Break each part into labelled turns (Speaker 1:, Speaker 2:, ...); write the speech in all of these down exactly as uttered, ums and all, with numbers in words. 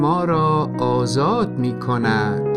Speaker 1: ما را آزاد می کند.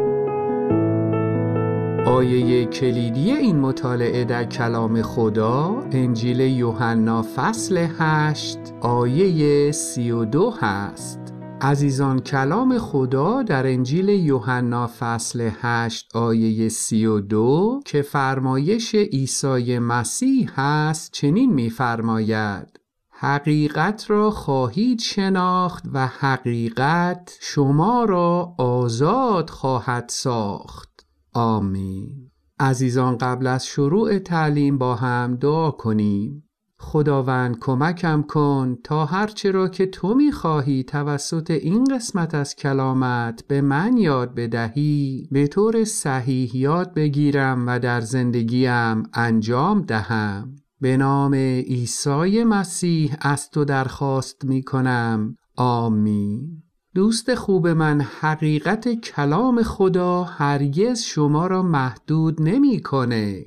Speaker 1: آیه کلیدی این مطالعه در کلام خدا انجیل یوحنا فصل هشت آیه سی و دو هست. عزیزان، کلام خدا در انجیل یوحنا فصل هشت آیه سی و دو که فرمایش عیسی مسیح هست چنین می‌فرماید: حقیقت را خواهید شناخت و حقیقت شما را آزاد خواهد ساخت. آمین. عزیزان، قبل از شروع تعلیم با هم دعا کنیم. خداوند کمکم کن تا هرچه را که تو می‌خواهی توسط این قسمت از کلامت به من یاد بدهی به طور صحیح یاد بگیرم و در زندگیم انجام دهم. به نام عیسی مسیح از تو درخواست می‌کنم. آمین. دوست خوب من، حقیقت کلام خدا هرگز شما را محدود نمی‌کنه.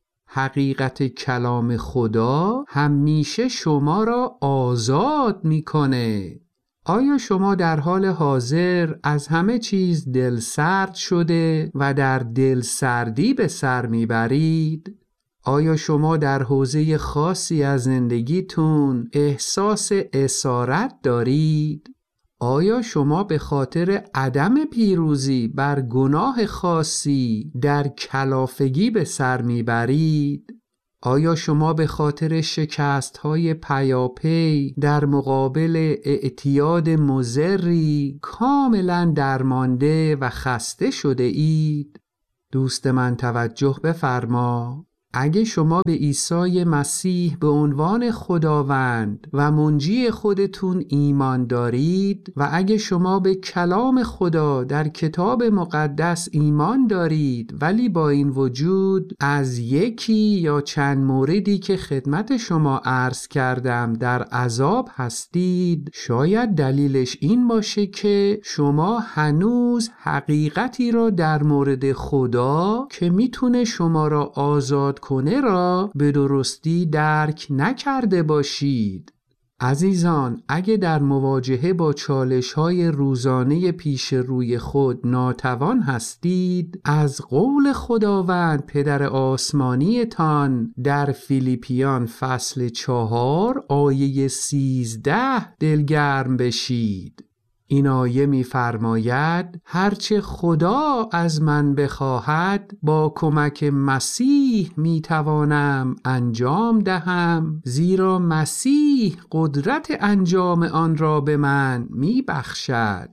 Speaker 1: حقیقت کلام خدا همیشه شما را آزاد می‌کنه. آیا شما در حال حاضر از همه چیز دلسرد شده و در دلسردی به سر میبرید؟ آیا شما در حوزه خاصی از زندگیتون احساس اسارت دارید؟ آیا شما به خاطر عدم پیروزی بر گناه خاصی در کلافگی به سر میبرید؟ آیا شما به خاطر شکست‌های پیاپی در مقابل اعتیاد مضری کاملا درمانده و خسته شده اید؟ دوست من توجه بفرما. اگه شما به عیسی مسیح به عنوان خداوند و منجی خودتون ایمان دارید و اگه شما به کلام خدا در کتاب مقدس ایمان دارید ولی با این وجود از یکی یا چند موردی که خدمت شما عرض کردم در عذاب هستید، شاید دلیلش این باشه که شما هنوز حقیقتی را در مورد خدا که میتونه شما را آزاد کنه را به درستی درک نکرده باشید. عزیزان، اگه در مواجهه با چالش‌های روزانه پیش روی خود ناتوان هستید، از قول خداوند پدر آسمانی تان در فیلیپیان فصل چهار آیه سیزده دلگرم بشید. این آیه می فرماید: هرچه خدا از من بخواهد با کمک مسیح می توانم انجام دهم، زیرا مسیح قدرت انجام آن را به من می بخشد.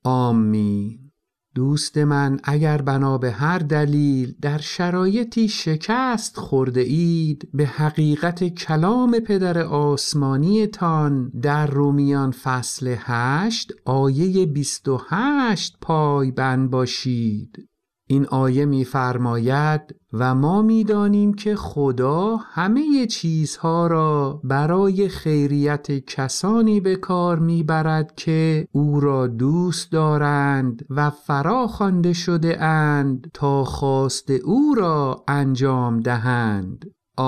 Speaker 1: آمین. دوست من، اگر بنا به هر دلیل در شرایطی شکست خورده اید، به حقیقت کلام پدر آسمانی تان در رومیان فصل هشت آیه بیست و هشت پایبند باشید. این آیه می فرماید: و ما می دانیم که خدا همه چیزها را برای خیریت کسانی به کار می برد که او را دوست دارند و فرا خوانده شده اند تا خواست او را انجام دهند.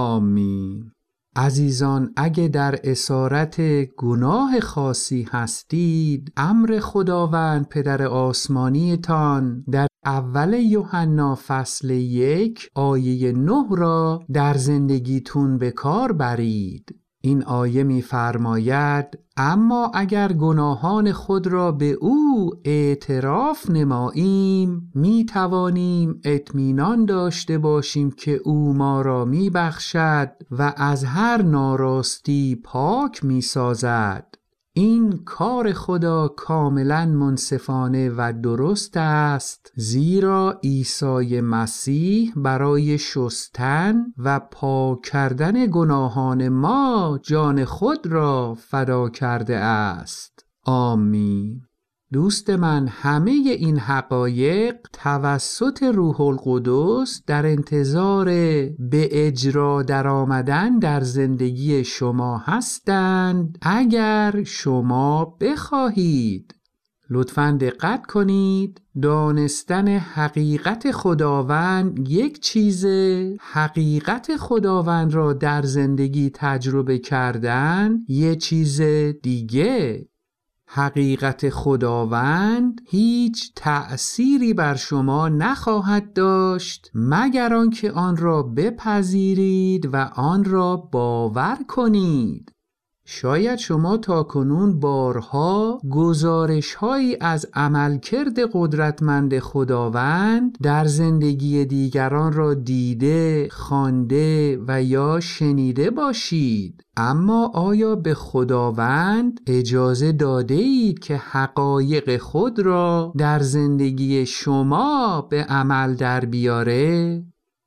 Speaker 1: آمین. عزیزان، اگه در اسارت گناه خاصی هستید، امر خداوند پدر آسمانی تان در اول یوحنا فصل یک آیه نه را در زندگیتون به کار برید. این آیه می فرماید: اما اگر گناهان خود را به او اعتراف نماییم، می توانیم اطمینان داشته باشیم که او ما را می بخشد و از هر ناراستی پاک می سازد. این کار خدا کاملا منصفانه و درست است، زیرا عیسی مسیح برای شستن و پاک کردن گناهان ما جان خود را فدا کرده است. آمین. دوست من، همه این حقایق توسط روح القدس در انتظار به اجرا در آمدن در زندگی شما هستند اگر شما بخواهید. لطفاً دقت کنید، دانستن حقیقت خداوند یک چیزه، حقیقت خداوند را در زندگی تجربه کردن یک چیز دیگه. حقیقت خداوند هیچ تأثیری بر شما نخواهد داشت مگر آنکه آن را بپذیرید و آن را باور کنید. شاید شما تاکنون بارها گزارش‌هایی از عملکرد قدرتمند خداوند در زندگی دیگران را دیده، خوانده و یا شنیده باشید، اما آیا به خداوند اجازه داده اید که حقایق خود را در زندگی شما به عمل در بیاره؟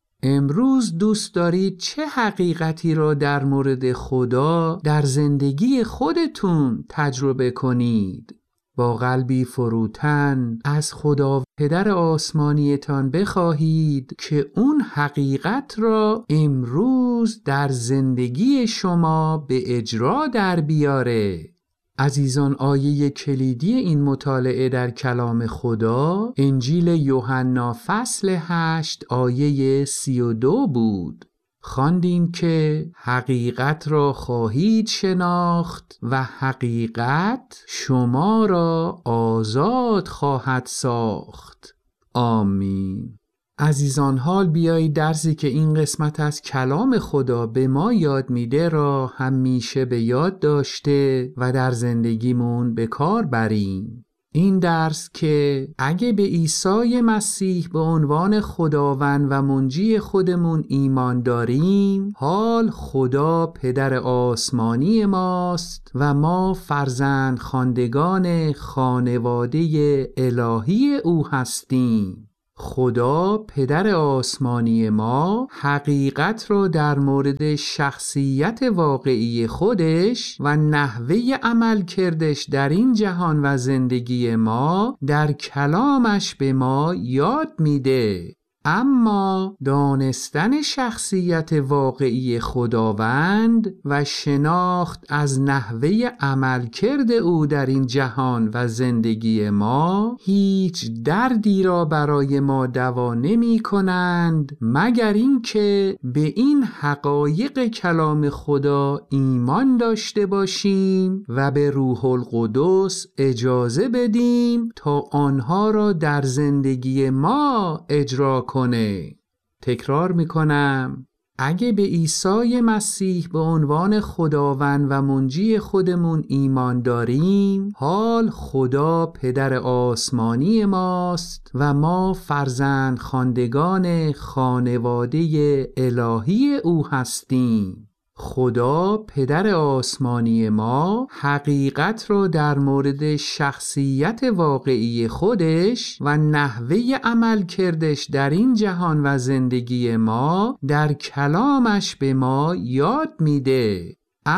Speaker 1: امروز دوست دارید چه حقیقتی را در مورد خدا در زندگی خودتون تجربه کنید؟ با قلبی فروتن از خدا پدر آسمانیتان بخواهید که اون حقیقت را امروز در زندگی شما به اجرا در بیاره. عزیزان، آیه کلیدی این مطالعه در کلام خدا انجیل یوحنا فصل هشت آیه سی و دو بود. خواندیم که حقیقت را خواهید شناخت و حقیقت شما را آزاد خواهد ساخت. آمین. عزیزان، حال بیایید درسی که این قسمت از کلام خدا به ما یاد میده را همیشه به یاد داشته و در زندگیمون به کار بریم. این درس که اگه به عیسی مسیح به عنوان خداوند و منجی خودمون ایمان داریم، حال خدا پدر آسمانی ماست و ما فرزند خواندگان خانواده الهی او هستیم. خدا پدر آسمانی ما حقیقت را در مورد شخصیت واقعی خودش و نحوه عمل کردش در این جهان و زندگی ما در کلامش به ما یاد میده. اما دانستن شخصیت واقعی خداوند و شناخت از نحوه عملکرد او در این جهان و زندگی ما هیچ دردی را برای ما دوا نمی کنند مگر اینکه به این حقایق کلام خدا ایمان داشته باشیم و به روح القدس اجازه بدیم تا آنها را در زندگی ما اجرا کنه. تکرار میکنم، اگه به عیسی مسیح به عنوان خداوند و منجی خودمون ایمان داریم، حال خدا پدر آسمانی ماست و ما فرزند خواندگان خانواده الهی او هستیم. خدا پدر آسمانی ما حقیقت را در مورد شخصیت واقعی خودش و نحوه عمل کردش در این جهان و زندگی ما در کلامش به ما یاد میده.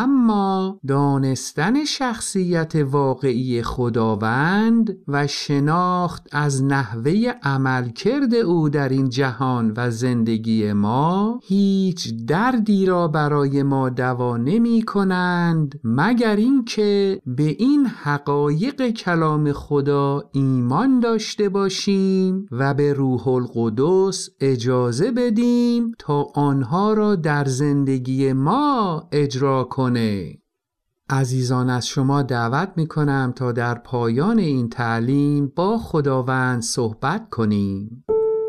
Speaker 1: اما دانستن شخصیت واقعی خداوند و شناخت از نحوه عملکرد او در این جهان و زندگی ما هیچ دردی را برای ما دوا نمی کنند مگر اینکه به این حقایق کلام خدا ایمان داشته باشیم و به روح القدس اجازه بدیم تا آنها را در زندگی ما اجرا کنه. عزیزان، از شما دعوت می کنم تا در پایان این تعلیم با خداوند صحبت کنیم.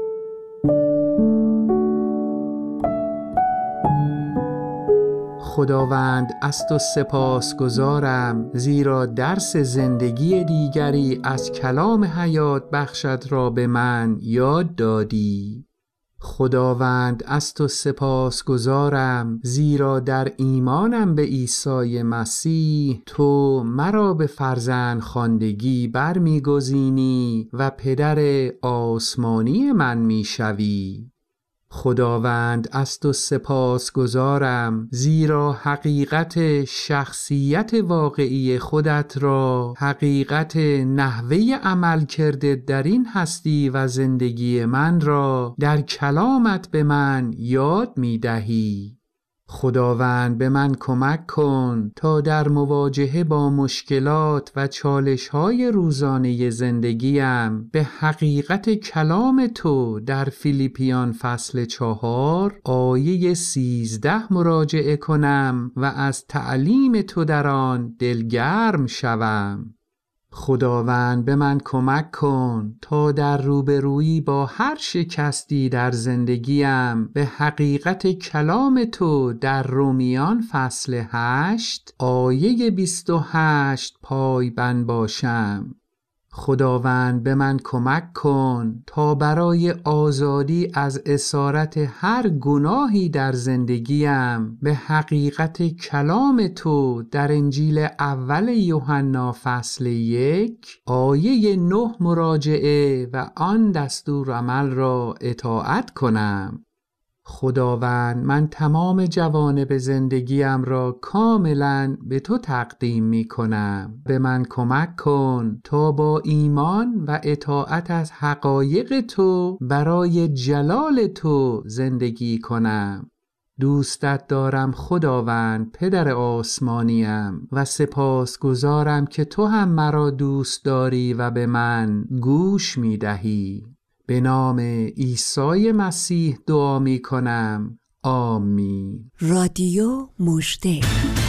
Speaker 1: خداوند، از تو سپاسگزارم زیرا درس زندگی دیگری از کلام حیات بخشت را به من یاد دادی. خداوند، از تو سپاسگزارم زیرا در ایمانم به عیسی مسیح تو مرا به فرزند خواندگی برمیگزینی و پدر آسمانی من میشوی. خداوند، از تو سپاسگزارم زیرا حقیقت شخصیت واقعی خودت را، حقیقت نحوه عمل کرده در این هستی و زندگی من را در کلامت به من یاد می دهی. خداوند، به من کمک کن تا در مواجهه با مشکلات و چالش‌های روزانه زندگیم به حقیقت کلام تو در فیلیپیان فصل چهار آیه سیزده مراجعه کنم و از تعلیم تو در آن دلگرم شوم. خداوند به من کمک کن تا در روبرویی با هر شکستی در زندگیم به حقیقت کلام تو در رومیان فصل هشت آیه بیست و هشت پایبند باشم. خداوند به من کمک کن تا برای آزادی از اسارت هر گناهی در زندگیم به حقیقت کلام تو در انجیل اول یوحنا فصل یک آیه نه مراجعه و آن دستور عمل را اطاعت کنم. خداوند من تمام جوانب زندگیم را کاملا به تو تقدیم می کنم. به من کمک کن تا با ایمان و اطاعت از حقایق تو برای جلال تو زندگی کنم. دوستت دارم خداوند پدر آسمانیم و سپاسگزارم که تو هم مرا دوست داری و به من گوش می دهی. به نام عیسی مسیح دعا می کنم. آمین.
Speaker 2: رادیو مژده.